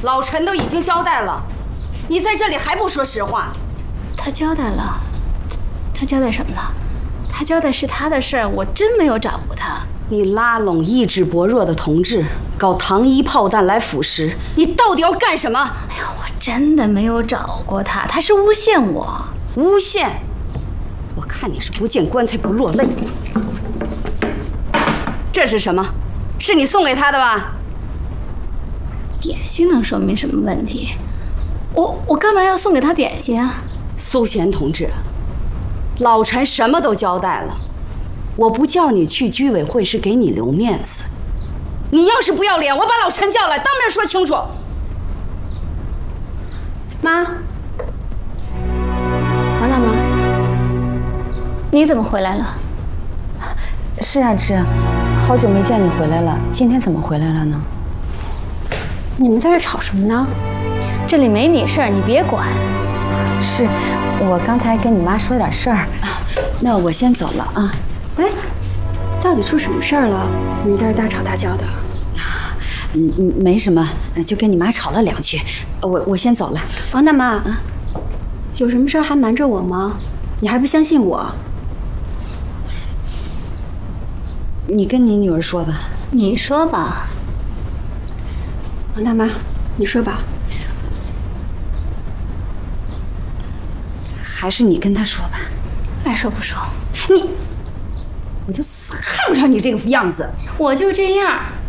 老陈都已经交代了，你在这里还不说实话？ 他交代了，他交代什么了？他交代是他的事儿，我真没有找过他。 你拉拢意志薄弱的同志，搞糖衣炮弹来腐蚀，你到底要干什么？ 哎呀，我真的没有找过他，他是诬陷我。 诬陷？我看你是不见棺材不落泪。这是什么？是你送给他的吧？ 点心能说明什么问题？我干嘛要送给他点心啊？ 苏贤同志，老陈什么都交代了，我不叫你去居委会是给你留面子。你要是不要脸，我把老陈叫来，当面说清楚。 妈，王大妈， 你怎么回来了？ 是啊，芝，好久没见你回来了，今天怎么回来了呢？ 你们在这吵什么呢？ 这里没你事儿，你别管。 是，我刚才跟你妈说点事儿，那我先走了啊。 哎，到底出什么事儿了？你们在这大吵大叫的。 没什么，就跟你妈吵了2句，我先走了。 王大妈，有什么事儿还瞒着我吗？你还不相信我？ 你跟你女儿说吧。 你说吧。 王大妈，你说吧。 还是你跟她说吧。 爱说不说。 你，我就死看不上你这个样子。 我就这样。